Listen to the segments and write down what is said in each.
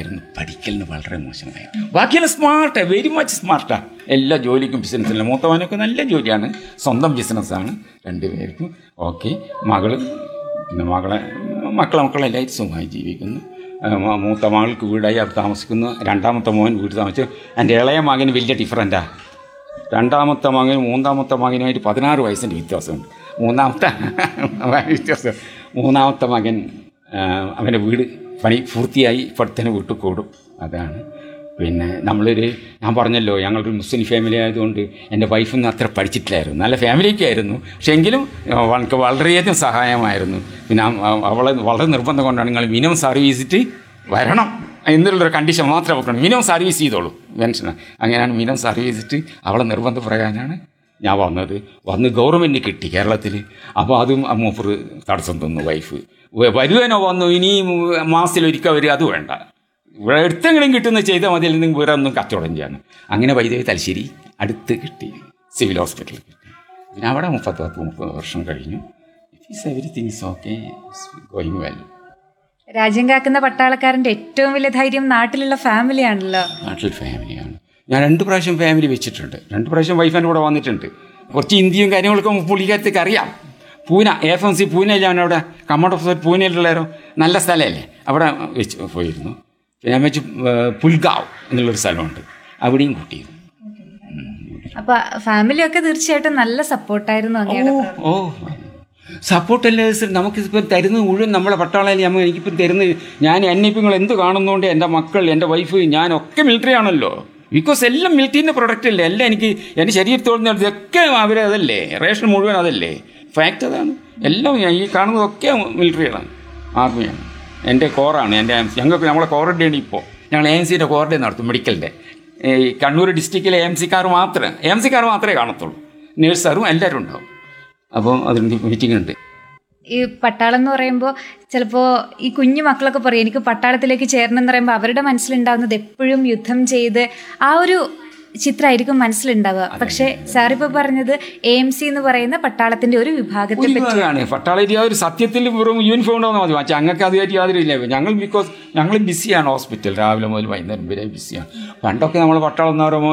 മോശമായിരുന്നു, പഠിക്കലിന് വളരെ മോശമായിരുന്നു. ബാക്കിയെല്ലാം സ്മാർട്ടാണ്, വെരി മച്ച് സ്മാർട്ടാണ്. എല്ലാ ജോലിക്കും ബിസിനസ്സിലും മൂത്തവനൊക്കെ നല്ല ജോലിയാണ്, സ്വന്തം ബിസിനസ്സാണ് രണ്ടുപേർക്കും. ഓക്കെ. പിന്നെ മക്കളെല്ലാവരും സുഖമായി ജീവിക്കുന്നു. മൂത്ത മകൾക്ക് വീടായി അവർ താമസിക്കുന്നു. രണ്ടാമത്തെ മോൻ വീട് താമസിച്ചു. എൻ്റെ ഇളയ മകന് വലിയ ഡിഫറൻറ്റാണ്. രണ്ടാമത്തെ മകനും മൂന്നാമത്തെ മകനുമായിട്ട് 16 വയസ്സിൻ്റെ വ്യത്യാസമുണ്ട്. മൂന്നാമത്തെ മകൻ അവൻ്റെ വീട് പണി പൂർത്തിയായി ഇപ്പോഴത്തേന് വീട്ടിൽ കൂടും. അതാണ്. പിന്നെ ഞാൻ പറഞ്ഞല്ലോ, ഞങ്ങളൊരു മുസ്ലിം ഫാമിലി ആയതുകൊണ്ട് എൻ്റെ വൈഫൊന്നും അത്ര പഠിച്ചിട്ടില്ലായിരുന്നു. നല്ല ഫാമിലിക്കായിരുന്നു, പക്ഷേ എങ്കിലും അവൾക്ക് വളരെയധികം സഹായമായിരുന്നു. പിന്നെ അവളെ വളരെ നിർബന്ധം കൊണ്ടാണ് നിങ്ങൾ മിനിമം സർവീസിട്ട് വരണം എന്നുള്ളൊരു കണ്ടീഷൻ മാത്രമേ വെക്കണം. മിനിമം സർവീസ് ചെയ്തോളൂ പെൻഷന്. അങ്ങനെയാണ് മിനിമം സർവീസിട്ട് അവളെ നിർബന്ധപ്രകാരമാണ് ഞാൻ വന്ന് ഗവൺമെൻറ് കിട്ടി കേരളത്തിൽ. അപ്പോൾ അതും മൂപ്പർ തടസ്സം തന്നു. വൈഫ് വരുവാനോ വന്നു, ഇനി മാസത്തിലൊരിക്കൽ വരിക, അത് വേണ്ട, ഇവിടെ എടുത്തെങ്കിലും കിട്ടുന്ന ചെയ്താൽ മതി, അല്ലെങ്കിൽ വേറെ ഒന്നും കച്ചവടം ചെയ്യണം. അങ്ങനെ വൈദ്യുതി തലശ്ശേരി അടുത്ത് കിട്ടി, സിവിൽ ഹോസ്പിറ്റലിൽ കിട്ടി. പിന്നെ അവിടെ 30 വർഷം കഴിഞ്ഞു. Everything is okay, going well. രാജ്യം കാക്കുന്ന പട്ടാളക്കാരൻ്റെ ഏറ്റവും വലിയ ധൈര്യം നാട്ടിലുള്ള ഫാമിലിയാണല്ലോ. നാട്ടിൽ ഫാമിലിയാണ്. ഞാൻ 2 പ്രാവശ്യം ഫാമിലി വെച്ചിട്ടുണ്ട്. 2 പ്രാവശ്യം വൈഫിൻ്റെ കൂടെ വന്നിട്ടുണ്ട്. കുറച്ച് ഹിന്ദിയും കാര്യങ്ങളൊക്കെ പുള്ളിക്കാരത്തേക്ക് അറിയാം. പൂന AFMC പൂനെയിലാണ്, അവിടെ കമാൻഡ് ഓഫീസർ പൂനെയിലുള്ളവരോ നല്ല സ്ഥലമല്ലേ, അവിടെ വെച്ച് പോയിരുന്നു. ഞാൻ വെച്ച് പുൽഗാവ് എന്നുള്ളൊരു സ്ഥലമുണ്ട്, അവിടെയും കൂട്ടിയിരുന്നു. അപ്പോൾ ഫാമിലിയൊക്കെ തീർച്ചയായിട്ടും നല്ല സപ്പോർട്ടായിരുന്നു. ഓ സപ്പോർട്ടല്ലേ സർ, നമുക്കിപ്പോൾ തരുന്നത് മുഴുവൻ നമ്മളെ പട്ടാളയിൽ എനിക്കിപ്പോൾ തരുന്നത്. എന്നെ ഇപ്പം നിങ്ങൾ എന്ത് കാണുന്നതുകൊണ്ട് എൻ്റെ മക്കൾ, എൻ്റെ വൈഫ്, ഞാനൊക്കെ മിലിറ്ററി ആണല്ലോ. ബിക്കോസ് എല്ലാം മിലിറ്ററിൻ്റെ പ്രൊഡക്റ്റ് അല്ലേ, എല്ലാം എൻ്റെ ശരീരത്തോടുന്ന ഇതൊക്കെ അവരതല്ലേ, റേഷൻ മുഴുവൻ അതല്ലേ, ഫാക്റ്റ് അതാണ്. എല്ലാം ഈ കാണുന്നതൊക്കെ മിലിറ്ററിയാണ്, ആർമിയാണ്. എൻ്റെ കോറാണ്, നമ്മളെ കോറിൻ്റെയാണ്. ഇപ്പോൾ ഞങ്ങൾ AMCൻ്റെ കോറിൻ്റെ നടത്തും, മെഡിക്കലിൻ്റെ. കണ്ണൂർ ഡിസ്ട്രിക്റ്റിലെ AMCക്കാർ മാത്രമേ കാണത്തുള്ളൂ, നേഴ്സാറും എല്ലാവരും ഉണ്ടാവും. അപ്പം അതിൻ്റെ മീറ്റിംഗ് ഉണ്ട്. ഈ പട്ടാളം എന്ന് പറയുമ്പോൾ ചിലപ്പോൾ ഈ കുഞ്ഞു മക്കളൊക്കെ പറയും എനിക്ക് പട്ടാളത്തിലേക്ക് ചേരണം എന്ന് പറയുമ്പോൾ അവരുടെ മനസ്സിലുണ്ടാകുന്നത് എപ്പോഴും യുദ്ധം ചെയ്ത് ആ ഒരു ചിത്രമായിരിക്കും മനസ്സിലുണ്ടാവുക. പക്ഷേ സാറിപ്പോൾ പറഞ്ഞത് AMC എന്ന് പറയുന്ന പട്ടാളത്തിന്റെ ഒരു വിഭാഗത്തെ പറ്റിയാണ്. പട്ടാള ഒരു സത്യത്തിൽ വെറും യൂണിഫോം ഉണ്ടാവുന്ന മതി, പക്ഷേ ഞങ്ങൾക്ക് അതുമായിട്ട് യാതൊരു ഇല്ല. ഞങ്ങൾ ബിസിയാണ്, ഹോസ്പിറ്റൽ രാവിലെ മുതൽ വൈകുന്നേരം വരെ ബിസിയാണ്. പണ്ടൊക്കെ നമ്മൾ പട്ടാളം എന്ന് പറയുമ്പോൾ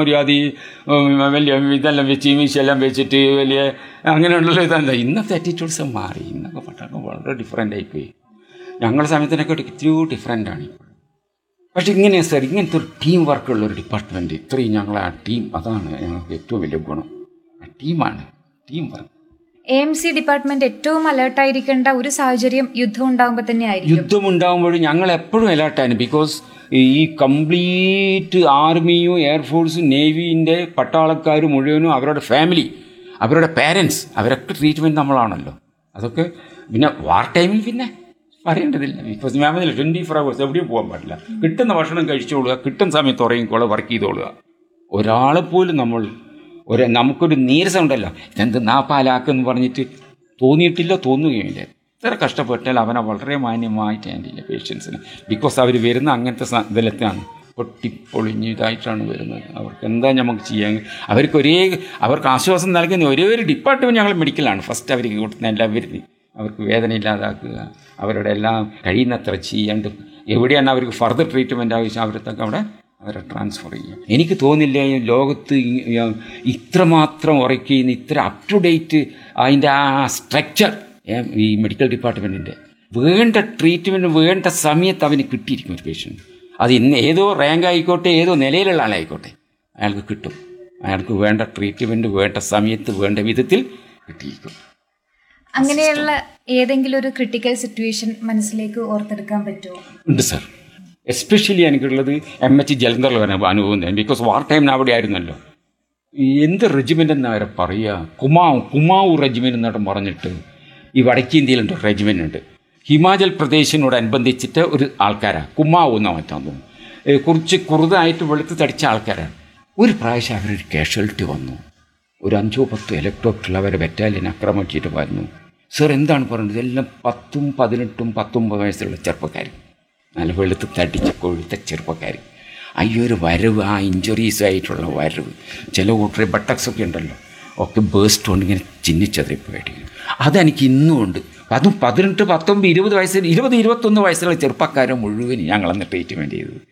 വലിയ ഇതെല്ലാം വെച്ച് മീശെല്ലാം വെച്ചിട്ട് വലിയ അങ്ങനെയുള്ള ഇതല്ല. ഇന്നത്തെ ആറ്റിറ്റ്യൂഡ്സ് മാറി. ഇന്നൊക്കെ പട്ടാളം വളരെ ഡിഫറെൻ്റ് ആയിപ്പോയി. ഞങ്ങളുടെ സമയത്തിനൊക്കെ ഇത്തിരി ഡിഫറെൻ്റാണ് ഇപ്പോൾ. പക്ഷേ ഇങ്ങനെയാണ് സാർ, ഇങ്ങനത്തെ ഒരു ടീം വർക്കുള്ളൊരു ഡിപ്പാർട്ട്മെൻറ്റ്, ഇത്രയും ഞങ്ങളെ ആ ടീം, അതാണ് ഞങ്ങൾക്ക് ഏറ്റവും വലിയ ഗുണം. ആ ടീമാണ്, ടീം വർക്ക്. AMC ഡിപ്പാർട്ട്മെൻറ്റ് ഏറ്റവും അലേർട്ടായിരിക്കേണ്ട ഒരു സാഹചര്യം യുദ്ധം ഉണ്ടാകുമ്പോൾ തന്നെ ആയിരിക്കും. യുദ്ധം ഉണ്ടാകുമ്പോഴും ഞങ്ങൾ എപ്പോഴും അലേർട്ടാണ്. ബിക്കോസ് ഈ കംപ്ലീറ്റ് ആർമിയും എയർഫോഴ്സും നേവിൻ്റെ പട്ടാളക്കാർ മുഴുവനും അവരുടെ ഫാമിലി, അവരുടെ പേരൻസ്, അവരൊക്കെ ട്രീറ്റ്മെൻറ്റ് നമ്മളാണല്ലോ. അതൊക്കെ പിന്നെ വാർ ടൈമിൽ പിന്നെ പറയേണ്ടതില്ല. ബിക്കോസ് 24 hours എവിടെയും പോകാൻ പാടില്ല. കിട്ടുന്ന ഭക്ഷണം കഴിച്ചോളുക, കിട്ടുന്ന സമയത്ത് ഉറങ്ങിക്കോളുക, വർക്ക് ചെയ്തോളുക. ഒരാളെപ്പോലും നമുക്കൊരു നീരസം ഉണ്ടല്ലോ, ഇതെന്ത് നാപ്പാലാക്കെന്ന് പറഞ്ഞിട്ട് തോന്നുകയുമില്ല. എത്ര കഷ്ടപ്പെട്ടാൽ അവനെ വളരെ മാന്യമായിട്ട് ഹാൻഡിൽ ചെയ്യുക പേഷ്യൻസിന്. ബിക്കോസ് അവർ വരുന്ന അങ്ങനത്തെ ഇതിലെത്താണ്, പൊട്ടിപ്പൊളിഞ്ഞ് ഇതായിട്ടാണ് വരുന്നത്. അവർക്ക് എന്താ നമുക്ക് ചെയ്യാൻ, അവർക്ക് ആശ്വാസം നൽകുന്ന ഒരേ ഒരു ഡിപ്പാർട്ട്മെൻറ്റ് ഞങ്ങൾ മെഡിക്കലാണ്. ഫസ്റ്റ് അവർക്ക് കൊടുക്കുന്ന എല്ലാവരും അവർക്ക് വേദന ഇല്ലാതാക്കുക, അവരുടെ എല്ലാം കഴിയുന്നത്ര ചെയ്യാണ്ട് എവിടെയാണ് അവർക്ക് ഫർദർ ട്രീറ്റ്മെൻറ്റ് ആവശ്യം അവരെ ട്രാൻസ്ഫർ ചെയ്യുക. എനിക്ക് തോന്നില്ല ഈ ലോകത്ത് ഇത്രമാത്രം ഉറയ്ക്കുന്ന ഇത്ര അപ് ടു ഡേറ്റ് അതിൻ്റെ ആ സ്ട്രക്ചർ ഈ മെഡിക്കൽ ഡിപ്പാർട്ട്മെൻറ്റിൻ്റെ വേണ്ട ട്രീറ്റ്മെൻറ്റ് വേണ്ട സമയത്ത് അവന് കിട്ടിയിരിക്കും. ഒരു പേഷ്യൻ്റ് അത് ഏതോ റാങ്ക് ആയിക്കോട്ടെ, ഏതോ നിലയിലുള്ള ആളായിക്കോട്ടെ, അയാൾക്ക് കിട്ടും. അയാൾക്ക് വേണ്ട ട്രീറ്റ്മെൻറ്റ് വേണ്ട സമയത്ത് വേണ്ട വിധത്തിൽ കിട്ടിയിരിക്കും. അങ്ങനെയുള്ള ഏതെങ്കിലും ഒരു ക്രിട്ടിക്കൽ സിറ്റുവേഷൻ മനസ്സിലേക്ക് ഓർത്തെടുക്കാൻ പറ്റുമോ? ഉണ്ട് സാർ. എസ്പെഷ്യലി എനിക്കുള്ളത് MH ജലന്ധറിൽ വരെ അനുഭവം തന്നെ. ബിക്കോസ് വാർ ടൈമിന് അവിടെ ആയിരുന്നല്ലോ. എന്ത് റെജിമെൻ്റ് എന്നാ അവരെ പറയുക, കുമാവൂർ റെജിമെൻ്റ് എന്നിട്ട് പറഞ്ഞിട്ട് ഈ വടക്കേന്ത്യയിലുണ്ട് റെജിമെൻ്റ് ഉണ്ട്. ഹിമാചൽ പ്രദേശിനോടനുബന്ധിച്ചിട്ട് ഒരു ആൾക്കാരാണ്, കുമാവൂ എന്നാ മാറ്റാൻ തോന്നുന്നു. കുറച്ച് കുറുതായിട്ട് വെളുത്ത് തടിച്ച ആൾക്കാരാണ്. ഒരു പ്രാവശ്യം അവരൊരു കാഷ്വാലിറ്റി വന്നു. ഒരു 5-10 ഹെലികോപ്റ്ററിൽ അവരെ ബറ്റാലിയൻ ആക്രമിച്ചിട്ട് വരുന്നു. സർ എന്താണ് പറയുന്നത്, എല്ലാം 10, 18, 19 വയസ്സുള്ള ചെറുപ്പക്കാർ, നല്ല വെളുത്ത് തടിച്ച് കൊഴുത്ത ചെറുപ്പക്കാർ. ഒരു വരവ്, ആ ഇഞ്ചുറീസായിട്ടുള്ള വരവ്, ചില കൂട്ടരെ ബട്ടക്സൊക്കെ ഉണ്ടല്ലോ, ഒക്കെ ബേസ്റ്റ് കൊണ്ട് ഇങ്ങനെ ചിന്നിച്ചതറിപ്പോയിട്ട് അതെനിക്ക് ഇന്നും ഉണ്ട്. അതും 18, 19, 20 വയസ്സിൽ 20, 21 വയസ്സുള്ള ചെറുപ്പക്കാരെ മുഴുവൻ ഞങ്ങളന്ന് ട്രീറ്റ്മെൻറ്റ് ചെയ്തത്.